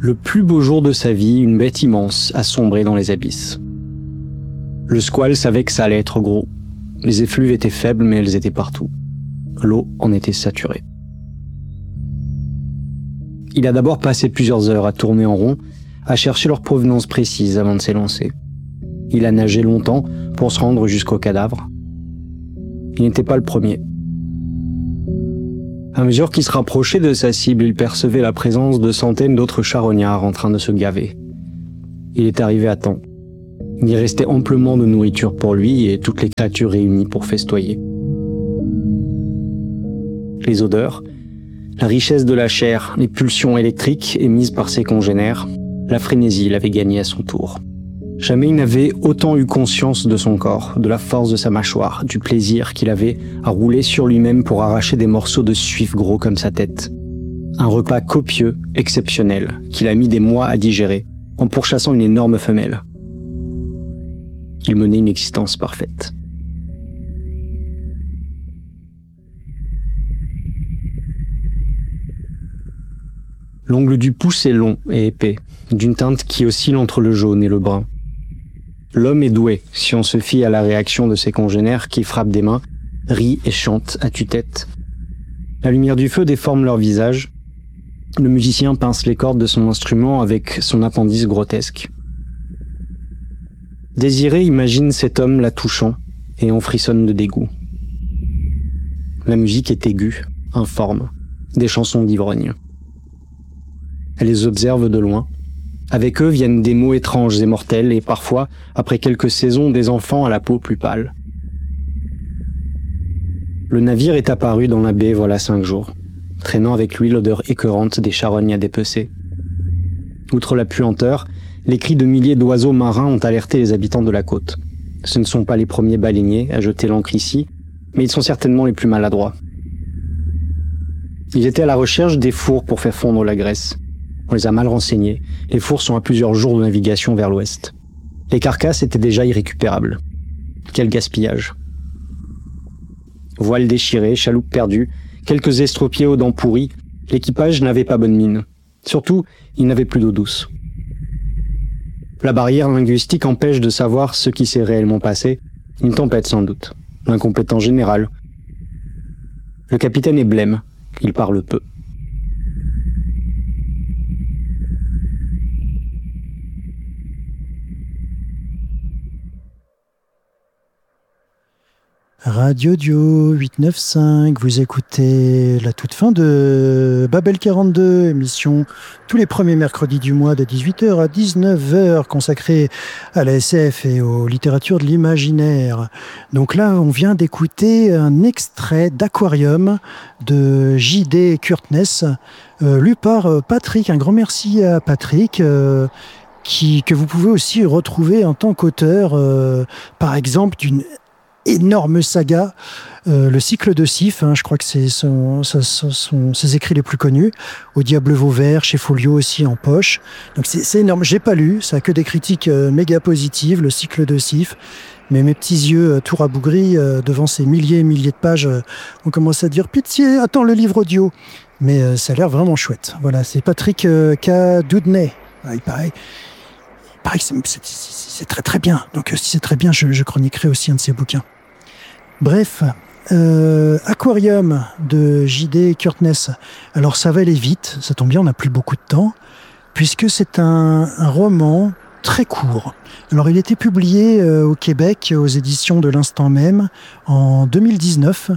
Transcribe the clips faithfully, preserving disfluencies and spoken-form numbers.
Le plus beau jour de sa vie, une bête immense a sombré dans les abysses. Le squale savait que ça allait être gros. Les effluves étaient faibles, mais elles étaient partout. L'eau en était saturée. Il a d'abord passé plusieurs heures à tourner en rond, à chercher leur provenance précise avant de s'élancer. Il a nagé longtemps pour se rendre jusqu'au cadavre. Il n'était pas le premier. À mesure qu'il se rapprochait de sa cible, il percevait la présence de centaines d'autres charognards en train de se gaver. Il est arrivé à temps. Il y restait amplement de nourriture pour lui et toutes les créatures réunies pour festoyer. Les odeurs, la richesse de la chair, les pulsions électriques émises par ses congénères, la frénésie l'avait gagné à son tour. Jamais il n'avait autant eu conscience de son corps, de la force de sa mâchoire, du plaisir qu'il avait à rouler sur lui-même pour arracher des morceaux de suif gros comme sa tête. Un repas copieux, exceptionnel, qu'il a mis des mois à digérer, en pourchassant une énorme femelle. Il menait une existence parfaite. L'ongle du pouce est long et épais, d'une teinte qui oscille entre le jaune et le brun. L'homme est doué, si on se fie à la réaction de ses congénères qui frappent des mains, rient et chantent à tue-tête. La lumière du feu déforme leur visage. Le musicien pince les cordes de son instrument avec son appendice grotesque. Désiré imagine cet homme la touchant et on frissonne de dégoût. La musique est aiguë, informe, des chansons d'ivrogne. Elle les observe de loin. Avec eux viennent des mots étranges et mortels et parfois, après quelques saisons, des enfants à la peau plus pâle. Le navire est apparu dans la baie voilà cinq jours, traînant avec lui l'odeur écœurante des charognes à dépecer. Outre la puanteur, les cris de milliers d'oiseaux marins ont alerté les habitants de la côte. Ce ne sont pas les premiers baleiniers à jeter l'ancre ici, mais ils sont certainement les plus maladroits. Ils étaient à la recherche des fours pour faire fondre la graisse. On les a mal renseignés. Les fours sont à plusieurs jours de navigation vers l'ouest. Les carcasses étaient déjà irrécupérables. Quel gaspillage. Voiles déchirées, chaloupes perdues, quelques estropiés aux dents pourries, l'équipage n'avait pas bonne mine. Surtout, il n'avait plus d'eau douce. La barrière linguistique empêche de savoir ce qui s'est réellement passé. Une tempête sans doute. L'incompétence générale. Le capitaine est blême. Il parle peu. Radio Dio huit neuf cinq, vous écoutez la toute fin de Babel quarante-deux, émission tous les premiers mercredis du mois de dix-huit heures à dix-neuf heures, consacrée à la S F et aux littératures de l'imaginaire. Donc là, on vient d'écouter un extrait d'Aquarium de J D Kurtness, euh, lu par Patrick. Un grand merci à Patrick. Euh, qui, que vous pouvez aussi retrouver en tant qu'auteur, euh, par exemple, d'une énorme saga, euh, le cycle de Sif, hein, je crois que c'est son, son, son, ses écrits les plus connus, Au Diable Vauvert, chez Folio aussi en poche. Donc c'est, c'est énorme, j'ai pas lu, ça a que des critiques euh, méga positives, le cycle de Sif, mais mes petits yeux euh, tout rabougris euh, devant ces milliers et milliers de pages euh, ont commencé à dire pitié, attends le livre audio, mais euh, ça a l'air vraiment chouette. Voilà, c'est Patrick euh, K. Doudney, ouais, il paraît. Il paraît que c'est, c'est, c'est, c'est très très bien, donc euh, si c'est très bien, je, je chroniquerai aussi un de ses bouquins. Bref, euh, Aquarium de J D Kurtness. Alors ça va aller vite, ça tombe bien, on n'a plus beaucoup de temps, puisque c'est un, un roman très court. Alors il a été publié euh, au Québec aux éditions de l'Instant Même en deux mille dix-neuf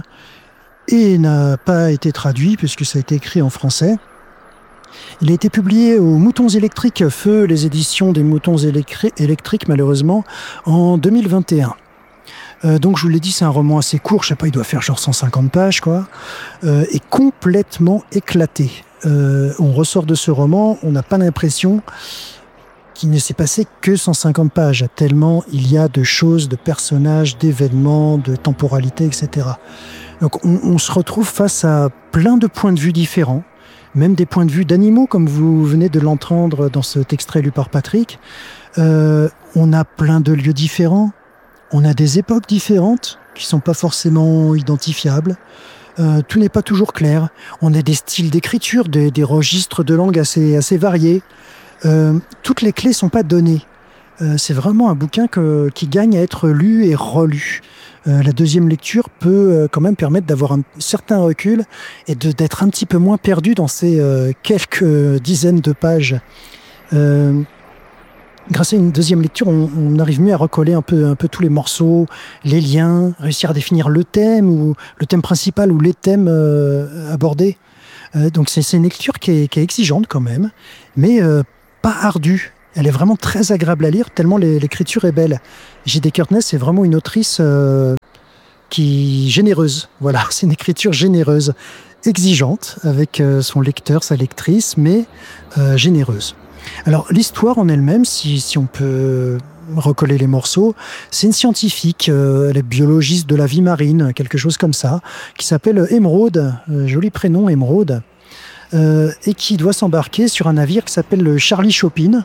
et n'a pas été traduit puisque ça a été écrit en français. Il a été publié aux Moutons électriques, feu les éditions des Moutons électri- électriques malheureusement, en deux mille vingt et un. Euh, donc je vous l'ai dit, c'est un roman assez court, je sais pas, il doit faire genre cent cinquante pages, quoi, euh, et complètement éclaté. Euh, on ressort de ce roman, on n'a pas l'impression qu'il ne s'est passé que cent cinquante pages, tellement il y a de choses, de personnages, d'événements, de temporalité, et cetera. Donc on, on se retrouve face à plein de points de vue différents, même des points de vue d'animaux, comme vous venez de l'entendre dans cet extrait lu par Patrick. Euh, on a plein de lieux différents. On a des époques différentes qui sont pas forcément identifiables. Euh, tout n'est pas toujours clair. On a des styles d'écriture, des, des registres de langue assez, assez variés. Euh, toutes les clés sont pas données. Euh, c'est vraiment un bouquin que, qui gagne à être lu et relu. Euh, la deuxième lecture peut euh, quand même permettre d'avoir un certain recul et de, d'être un petit peu moins perdu dans ces euh, quelques dizaines de pages. Euh, grâce à une deuxième lecture, on, on arrive mieux à recoller un peu, un peu tous les morceaux, les liens, réussir à définir le thème ou le thème principal ou les thèmes euh, abordés. Euh, donc c'est, c'est une lecture qui est, qui est exigeante quand même, mais euh, pas ardue. Elle est vraiment très agréable à lire, tellement l'écriture est belle. J D Curtness est vraiment une autrice euh, qui généreuse. Voilà, c'est une écriture généreuse, exigeante avec euh, son lecteur, sa lectrice, mais euh, généreuse. Alors l'histoire en elle-même, si, si on peut recoller les morceaux, c'est une scientifique, euh, elle est biologiste de la vie marine, quelque chose comme ça, qui s'appelle Émeraude, euh, joli prénom Émeraude, euh, et qui doit s'embarquer sur un navire qui s'appelle le Charlie Chaplin.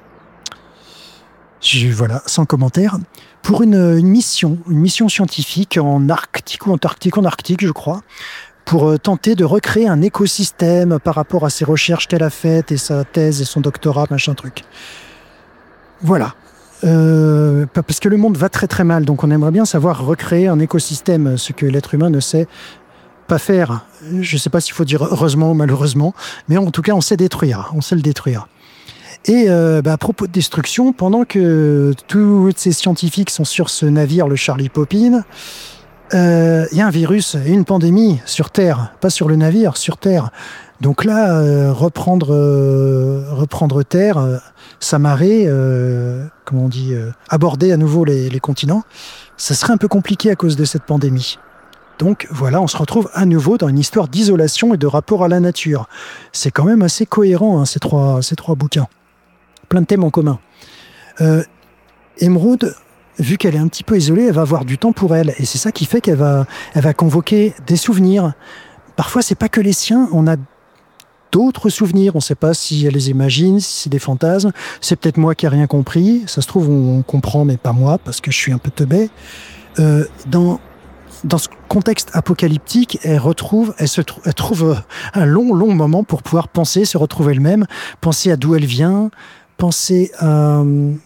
Je, voilà, sans commentaire, pour une, une mission, une mission scientifique en Arctique ou Antarctique, en Arctique, je crois, pour tenter de recréer un écosystème par rapport à ses recherches qu'elle a faites et sa thèse et son doctorat, machin truc. Voilà. Euh, parce que le monde va très très mal, donc on aimerait bien savoir recréer un écosystème, ce que l'être humain ne sait pas faire. Je ne sais pas s'il faut dire heureusement ou malheureusement, mais en tout cas on sait détruire, on sait le détruire. Et euh, bah, à propos de destruction, pendant que tous ces scientifiques sont sur ce navire, le Charlie Chaplin, il euh, y a un virus et une pandémie sur Terre, pas sur le navire, sur Terre. Donc là, euh, reprendre, euh, reprendre Terre, euh, s'amarrer, euh, comment on dit, euh, aborder à nouveau les, les continents, ça serait un peu compliqué à cause de cette pandémie. Donc voilà, on se retrouve à nouveau dans une histoire d'isolation et de rapport à la nature. C'est quand même assez cohérent, hein, ces trois, ces trois bouquins. Plein de thèmes en commun. Euh, Émeraude, vu qu'elle est un petit peu isolée, elle va avoir du temps pour elle. Et c'est ça qui fait qu'elle va, elle va convoquer des souvenirs. Parfois, c'est pas que les siens. On a d'autres souvenirs. On ne sait pas si elle les imagine, si c'est des fantasmes. C'est peut-être moi qui n'ai rien compris. Ça se trouve, on comprend, mais pas moi, parce que je suis un peu teubé. Euh, dans, dans ce contexte apocalyptique, elle retrouve, elle se elle trouve un long, long moment pour pouvoir penser, se retrouver elle-même, penser à d'où elle vient, penser à,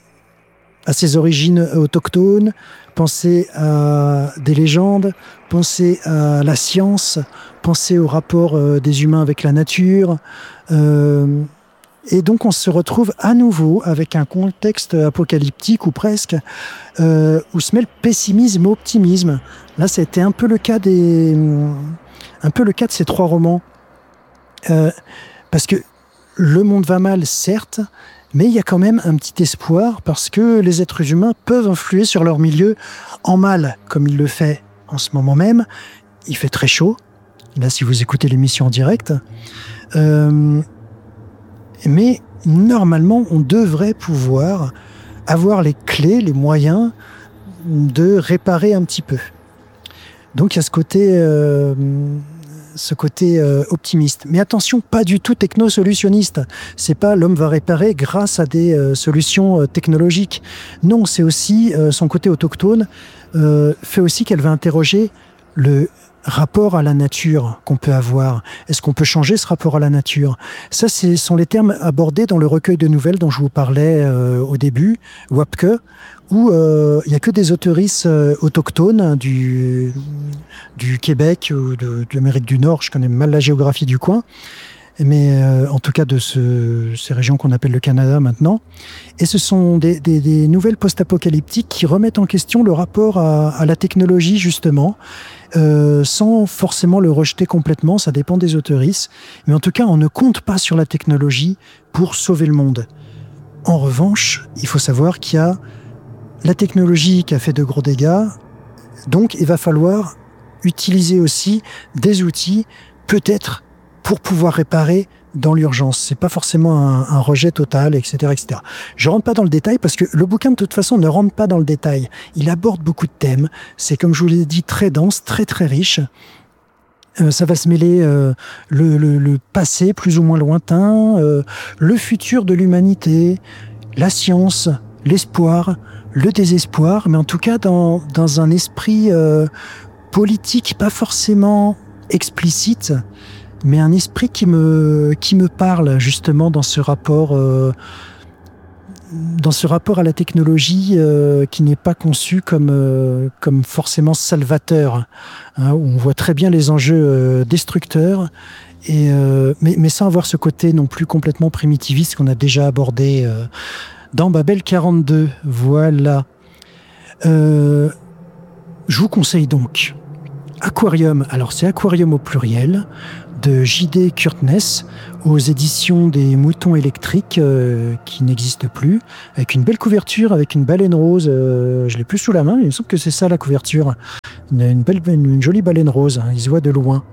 à ses origines autochtones, penser à des légendes, penser à la science, penser au rapport euh, des humains avec la nature. Euh, et donc on se retrouve à nouveau avec un contexte apocalyptique ou presque, euh, où se mêle pessimisme et optimisme. Là, c'était un peu le cas des, un peu le cas de ces trois romans. Euh, parce que le monde va mal, certes, mais il y a quand même un petit espoir parce que les êtres humains peuvent influer sur leur milieu en mal, comme il le fait en ce moment même. Il fait très chaud, là si vous écoutez l'émission en direct. Euh, mais normalement, on devrait pouvoir avoir les clés, les moyens de réparer un petit peu. Donc il y a ce côté... Euh, ce côté euh, optimiste. Mais attention, pas du tout techno-solutionniste. C'est pas l'homme va réparer grâce à des euh, solutions euh, technologiques. Non, c'est aussi euh, son côté autochtone euh, fait aussi qu'elle va interroger le rapport à la nature qu'on peut avoir. Est-ce qu'on peut changer ce rapport à la nature ? Ça, ce sont les termes abordés dans le recueil de nouvelles dont je vous parlais euh, au début, Wapke, où il euh, n'y a que des autoristes euh, autochtones du, du Québec ou de, de l'Amérique du Nord. Je connais mal la géographie du coin, mais euh, en tout cas de ce, ces régions qu'on appelle le Canada maintenant. Et ce sont des, des, des nouvelles post-apocalyptiques qui remettent en question le rapport à, à la technologie, justement, euh, sans forcément le rejeter complètement, ça dépend des autoristes. Mais en tout cas, on ne compte pas sur la technologie pour sauver le monde. En revanche, il faut savoir qu'il y a la technologie qui a fait de gros dégâts, donc il va falloir utiliser aussi des outils, peut-être pour pouvoir réparer dans l'urgence. C'est pas forcément un, un rejet total, et cetera, et cetera. Je rentre pas dans le détail parce que le bouquin de toute façon ne rentre pas dans le détail. Il aborde beaucoup de thèmes. C'est comme je vous l'ai dit très dense, très très riche. Euh, ça va se mêler euh, le, le, le passé plus ou moins lointain, euh, le futur de l'humanité, la science, l'espoir, le désespoir, mais en tout cas dans, dans un esprit euh, politique pas forcément explicite, mais un esprit qui me, qui me parle justement dans ce rapport, euh, dans ce rapport à la technologie euh, qui n'est pas conçu comme, euh, comme forcément salvateur, hein, où on voit très bien les enjeux euh, destructeurs, et, euh, mais, mais sans avoir ce côté non plus complètement primitiviste qu'on a déjà abordé euh, dans Babel quarante-deux. Voilà. Euh, je vous conseille donc Aquarium, alors c'est Aquarium au pluriel, de J D Kurtness, aux éditions des Moutons électriques, euh, qui n'existent plus, avec une belle couverture, avec une baleine rose, euh, je l'ai plus sous la main, il me semble que c'est ça la couverture, une, une, belle, une, une jolie baleine rose, hein, il se voit de loin.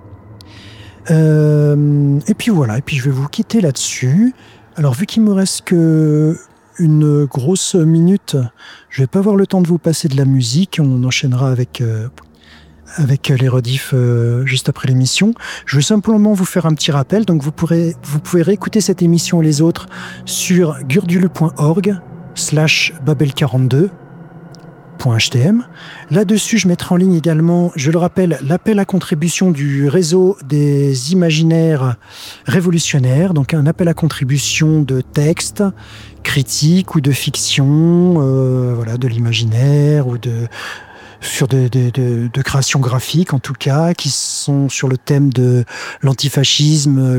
Euh, et puis voilà, et puis je vais vous quitter là-dessus. Alors vu qu'il me reste que une grosse minute, je vais pas avoir le temps de vous passer de la musique, on enchaînera avec... Euh, avec les rediffs euh, juste après l'émission. Je veux simplement vous faire un petit rappel. Donc vous pourrez, vous pouvez réécouter cette émission et les autres sur gurdule point org slash babel quarante-deux point h t m. Là-dessus, je mettrai en ligne également, je le rappelle, l'appel à contribution du réseau des imaginaires révolutionnaires. Donc un appel à contribution de texte, critique ou de fiction, euh, voilà, de l'imaginaire ou de... sur de, de, de, de créations graphiques, en tout cas, qui sont sur le thème de l'antifascisme,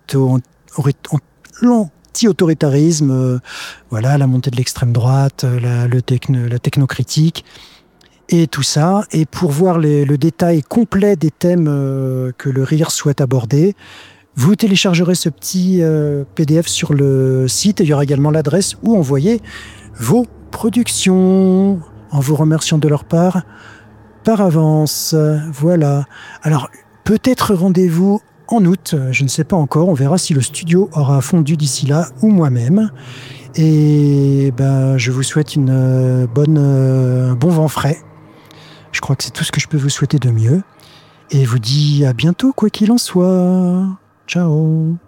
l'anti-autoritarisme, euh, voilà, la montée de l'extrême droite, la, le techno, la technocritique, et tout ça. Et pour voir les, le détail complet des thèmes euh, que le rire souhaite aborder, vous téléchargerez ce petit euh, P D F sur le site, et il y aura également l'adresse où envoyer vos productions, en vous remerciant de leur part par avance. Voilà. Alors, peut-être rendez-vous en août, je ne sais pas encore. On verra si le studio aura fondu d'ici là ou moi-même. Et ben, je vous souhaite une bonne, un bon vent frais. Je crois que c'est tout ce que je peux vous souhaiter de mieux. Et vous dis à bientôt, quoi qu'il en soit. Ciao.